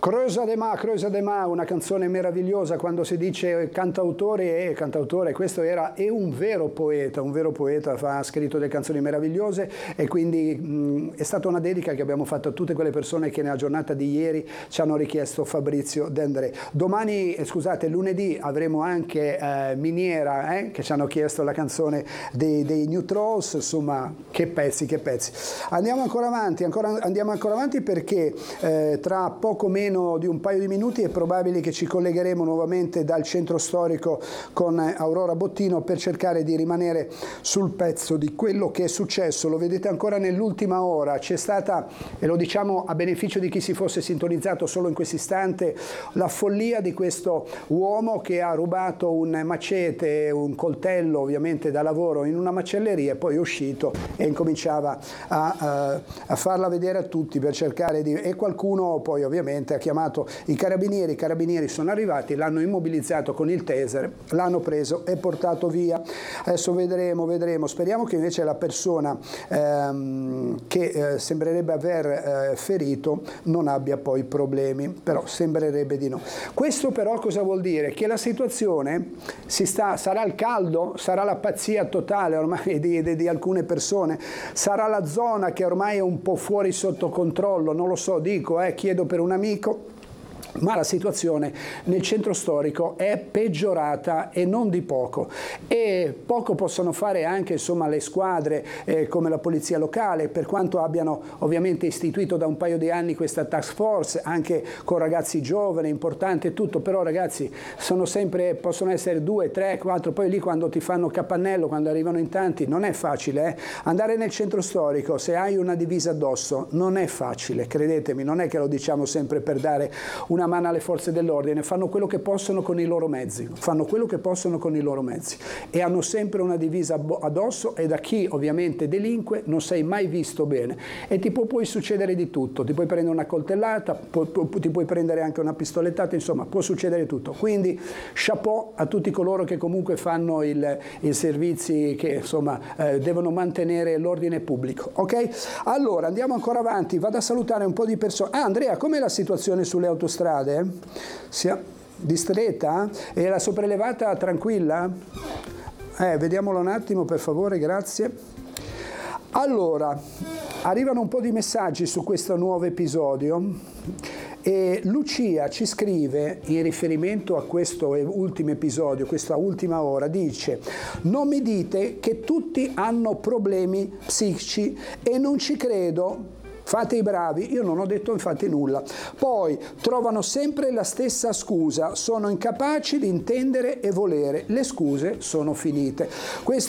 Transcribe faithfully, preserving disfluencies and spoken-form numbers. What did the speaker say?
Creusa de Ma, Creusa de Ma, una canzone meravigliosa. Quando si dice cantautore, e cantautore, questo era è un vero poeta, un vero poeta, ha scritto delle canzoni meravigliose, e quindi mh, è stata una dedica che abbiamo fatto a tutte quelle persone che nella giornata di ieri ci hanno richiesto Fabrizio De André. Domani, eh, scusate, lunedì avremo anche eh, Miniera, eh, che ci hanno chiesto la canzone dei, dei New Trolls. Insomma, che pezzi, che pezzi. Andiamo ancora avanti, ancora, andiamo ancora avanti perché eh, tra poco meno di un paio di minuti è probabile che ci collegheremo nuovamente dal centro storico con Aurora Bottino per cercare di rimanere sul pezzo di quello che è successo. Lo vedete ancora nell'ultima ora, c'è stata, e lo diciamo a beneficio di chi si fosse sintonizzato solo in questo istante, la follia di questo uomo che ha rubato un macete, un coltello ovviamente da lavoro in una macelleria, e poi è uscito e incominciava a, a, a farla vedere a tutti per cercare di... e qualcuno poi ovviamente ha chiamato i carabinieri, i carabinieri sono arrivati, l'hanno immobilizzato con il taser, l'hanno preso e portato via. Adesso vedremo, vedremo, speriamo che invece la persona ehm, che eh, sembrerebbe aver eh, ferito non abbia poi problemi, però sembrerebbe di no. Questo però cosa vuol dire? Che la situazione si sta, sarà il caldo, sarà la pazzia totale ormai di, di, di alcune persone, sarà la zona che ormai è un po' fuori sotto controllo, non lo so, dico, eh, chiedo per un amico, ma la situazione nel centro storico è peggiorata e non di poco, e poco possono fare anche insomma le squadre eh, come la polizia locale, per quanto abbiano ovviamente istituito da un paio di anni questa task force anche con ragazzi giovani, importante tutto, però ragazzi sono sempre, possono essere due, tre, quattro, poi lì quando ti fanno capannello, quando arrivano in tanti, non è facile eh? Andare nel centro storico se hai una divisa addosso non è facile, credetemi, non è che lo diciamo sempre per dare una mano alle forze dell'ordine, fanno quello che possono con i loro mezzi, fanno quello che possono con i loro mezzi e hanno sempre una divisa addosso, e da chi ovviamente delinque non sei mai visto bene, e ti può poi succedere di tutto, ti puoi prendere una coltellata, pu pu ti puoi prendere anche una pistolettata, insomma può succedere tutto. Quindi chapeau a tutti coloro che comunque fanno il, il servizi che insomma eh, devono mantenere l'ordine pubblico, ok? Allora andiamo ancora avanti, vado a salutare un po' di persone. Ah, Andrea, com'è la situazione sulle autostrade? Sia distretta? E la sopraelevata tranquilla? Eh, vediamolo un attimo per favore, grazie. Allora, arrivano un po' di messaggi su questo nuovo episodio e Lucia ci scrive in riferimento a questo ultimo episodio, questa ultima ora, dice: non mi dite che tutti hanno problemi psichici e non ci credo. Fate i bravi, io non ho detto infatti nulla. Poi trovano sempre la stessa scusa, sono incapaci di intendere e volere, le scuse sono finite. Questo